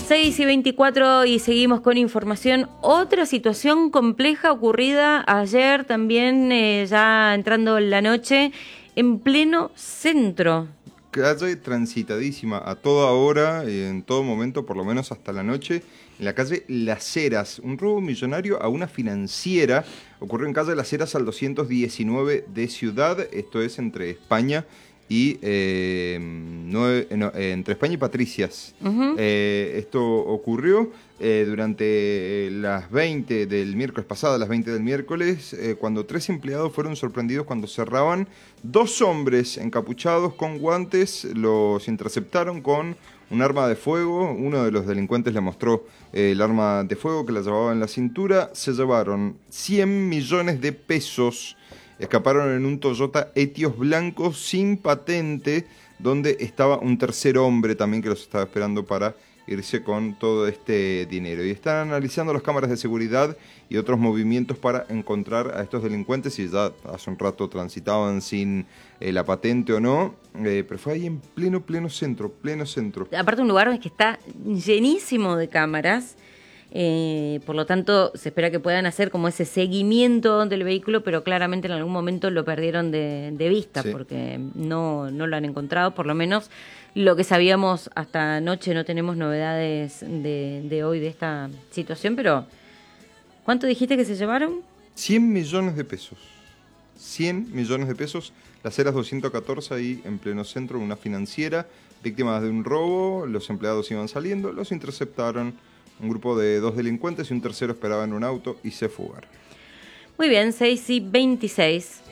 6:24 y seguimos con información. Otra situación compleja ocurrida ayer también, ya entrando la noche, en pleno centro. Calle transitadísima a toda hora, en todo momento, por lo menos hasta la noche, en la calle Las Heras. Un robo millonario a una financiera ocurrió en calle Las Heras al 219 de Ciudad, esto es entre España y entre España y Patricias. Esto ocurrió durante las 20 del miércoles, pasadas las 20 del miércoles, cuando 3 empleados fueron sorprendidos cuando cerraban. 2 hombres encapuchados con guantes los interceptaron con un arma de fuego. Uno de los delincuentes le mostró el arma de fuego que la llevaba en la cintura. Se llevaron 100 millones de pesos. Escaparon en un Toyota Etios blanco sin patente, donde estaba un tercer hombre también que los estaba esperando para irse con todo este dinero. Y están analizando las cámaras de seguridad y otros movimientos para encontrar a estos delincuentes, si ya hace un rato transitaban sin la patente o no, pero fue ahí en pleno centro. Aparte un lugar que está llenísimo de cámaras. Por lo tanto, se espera que puedan hacer como ese seguimiento del vehículo, pero claramente en algún momento lo perdieron de vista, sí, porque no lo han encontrado. Por lo menos lo que sabíamos hasta anoche, no tenemos novedades de hoy de esta situación, pero ¿cuánto dijiste que se llevaron? 100 millones de pesos. 100 millones de pesos. Las Heras 214 ahí en pleno centro, una financiera, víctimas de un robo. Los empleados iban saliendo, los interceptaron. Un grupo de 2 delincuentes y un tercero esperaba en un auto y se fugaron. Muy bien, 6:26.